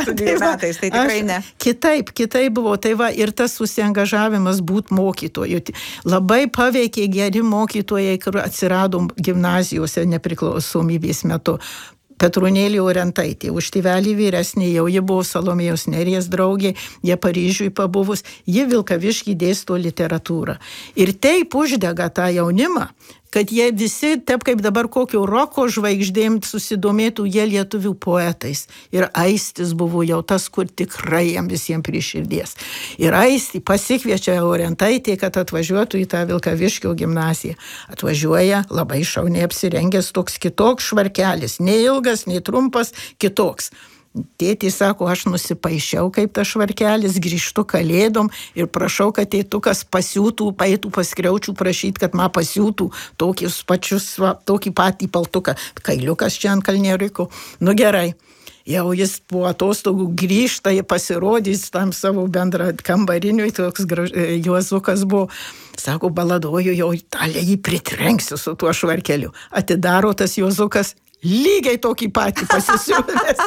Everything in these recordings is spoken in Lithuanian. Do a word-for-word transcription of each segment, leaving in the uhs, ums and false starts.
studijų metais, tai tikrai ne. Kitaip, kitaip buvo, tai va ir tas susiangažavimas būt mokytoju. Labai paveikė geri mokytojai, kur atsirado gimnazijose nepriklausomybės metu. Petrunėlį Orientaitė, už tėvelį vyresnė, jau ji buvo Salomėjos Nėries draugė, jie Paryžiui pabuvus, ji Vilkavišky dėsto literatūrą. Ir taip uždega tą jaunimą, kad jie visi, taip kaip dabar kokio roko žvaigždėm susidomėtų jie lietuvių poetais. Ir Aistis buvo jau tas, kur tikrai jam visiems prie širdies. Ir Aistį pasikviečia Orientaitė, kad atvažiuotų į tą Vilkaviškio gimnaziją. Atvažiuoja labai šauniai apsirengęs, toks kitoks švarkelis, nei ilgas, nei trumpas, kitoks. Tėtį sako, aš nusipaišiau kaip tas švarkelis, grįžtu kalėdom ir prašau, kad tėtukas pasiūtų, paėtų paskriaučių prašyti, kad man pasiūtų tokius pačius, va, tokį patį paltuką. Kailiukas čia ant kalnieriko. Nu gerai. Jau jis po atostogų grįžta, jie pasirodys tam savo bendrą kambariniui, toks graž... Juozukas buvo. Sako, baladoju, jau Italija jį pritrenksiu su tuo švarkeliu. Atidaro tas Juozukas. Lygiai tokį patį pasisiūlęs.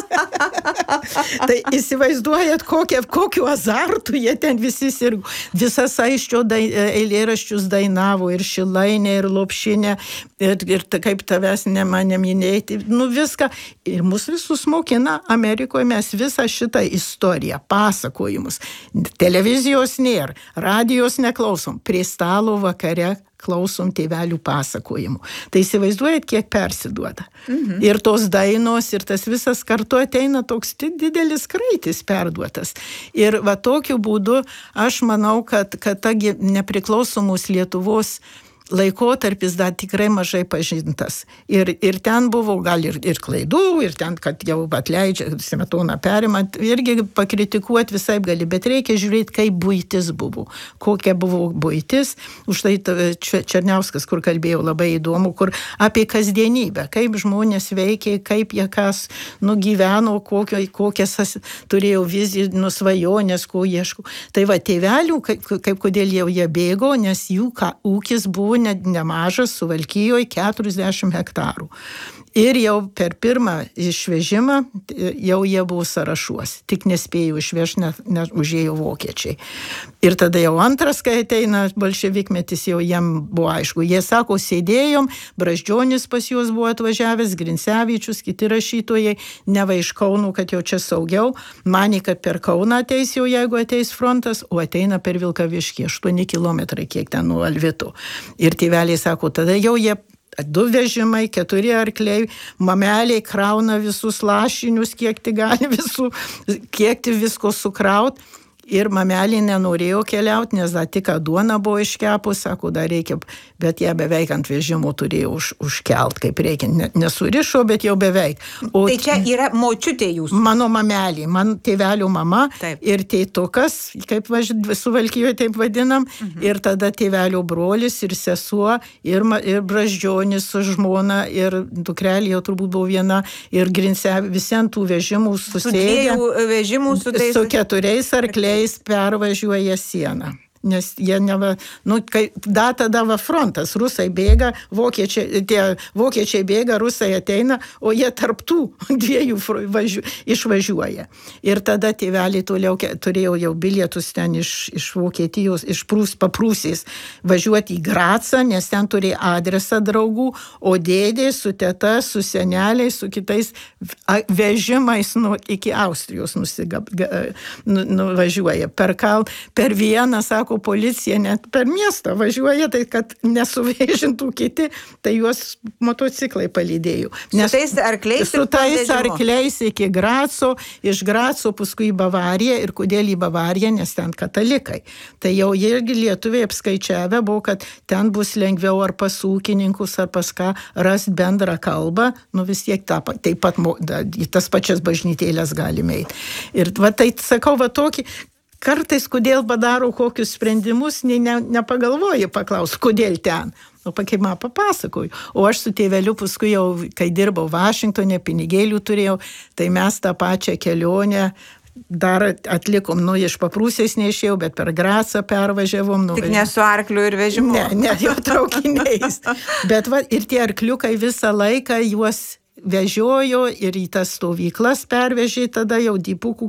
Tai įsivaizduojat, kokie, kokiu azartu jie ten visi sirgo. Visas Aisčio dai, eilėraščius dainavo, ir Šilainė, ir Lopšinė, ir, ir kaip tavęs nemane minėti. Nu viską. Ir mus visus mokina Amerikoje, mes visą šitą istoriją, pasakojimus. Televizijos nėra, radijos neklausom, prie stalo vakare klausom tėvelių pasakojimų. Tai įsivaizduojat, kiek persiduoda. Mhm. Ir tos dainos, ir tas visas kartu ateina toks didelis kraitis perduotas. Ir va tokiu būdu aš manau, kad, kad ta nepriklausomos Lietuvos laikotarpis dar tikrai mažai pažintas. Ir, ir ten buvo gal ir, ir klaidų, ir ten, kad jau atleidžia, Smetoną perimant, irgi pakritikuoti visai gali, bet reikia žiūrėti, kaip buitis buvo. Kokia buvo buitis. Už tai Černiauskas, kur kalbėjau, labai įdomu, kur apie kasdienybę, kaip žmonės veikia, kaip jie kas nugyveno, kokio, kokias turėjo vizijų, nusvajonės, ko ieško. Tai va, tėvelių, kaip, kaip kodėl jau jie bėgo, nes jų ka, ūkis buvo nemažas, Suvalkijoje keturiasdešimt hektarų. Ir jau per pirmą išvežimą jau jie buvo sąrašuos. Tik nespėjo išvežti, nes ne, užėjo vokiečiai. Ir tada jau antras, kai ateina bolševikmetis, jau jiem buvo aišku. Jie sako, sėdėjom, Brazdžionis pas juos buvo atvažiavęs, Grincevičius, kiti rašytojai, neva iš Kauno, kad jau čia saugiau. Manė, kad per Kauną ateis jau, jeigu ateis frontas, o ateina per Vilkaviškį, aštuoni kilometrai, kiek ten nuo Alvito. Ir tėveliai sako, tada jau jie du vežimai, keturi arkliai, mameliai krauna visus lašinius, kiek tik gali visų, kiek tik visko sukraut. Ir mamelė nenorėjo keliauti, nes dar tik duona buvo iškepus, sako, dar reikia, bet ją beveik ant vežimo turėjo už, užkelt, kaip reikia. Ne, nesurišo, bet jau beveik. O tai čia yra močiutė jūsų? Mano mamelė, man tėvelio mama. Taip. Ir tėtukas, kaip Suvalkijoje taip vadinam, mhm. Ir tada tėvelio brolis ir sesuo, ir, ir Brazdžionis su žmona, ir dukrelė jau turbūt buvo viena, ir Grincevičius, visi ant tų vežimų susėdė. Su dviejų vežimų su tais... Su keturiais arkliais pervažiuoja sieną. Nes jie neva, nu, kai da tada va frontas, rusai bėga, vokiečiai, tie vokiečiai bėga, rusai ateina, o jie tarptų dviejų važiu, išvažiuoja. Ir tada tėveliai toliau turėjo jau bilietus ten iš, iš Vokietijos, iš Prūs, paprūsės važiuoti į Gracą, nes ten turėjo adresą draugų, o dėdė su teta, su seneliais, su kitais vežimais nu, iki Austrijos nusigab, nu, nuvažiuoja. Per, kal, per vieną, sako, policija net per miestą važiuoja, tai kad nesuvėžintų kiti, tai juos motociklai palydėjo. Nes, su tais arkliais? Su tais arkliais iki Graco, iš Graco paskui į Bavariją. Ir kodėl į Bavariją? Nes ten katalikai. Tai jau irgi lietuviai apskaičiavę buvo, kad ten bus lengviau ar pas ūkininkus, ar pas ką rasti bendrą kalbą. Nu vis tiek ta, taip pat da, į tas pačias bažnytėlės galime eiti. Ir va, tai sakau, va tokį kartais, kodėl padaro kokius sprendimus, ne, ne, nepagalvoji paklaus, kodėl ten. O kaip man papasakoju. O aš su tėveliu paskui jau, kai dirbau Vašingtone, pinigėlių turėjau, tai mes tą pačią kelionę dar atlikom, nu, iš Paprūsės neišėjau, bet per Gracą pervažiavom. Nu, tik ne su arkliu ir vežimu? Ne, ne, jau traukiniais. Bet va, ir tie arkliukai visą laiką juos vežiojo ir į tas stovyklas pervežė tada jau dipukų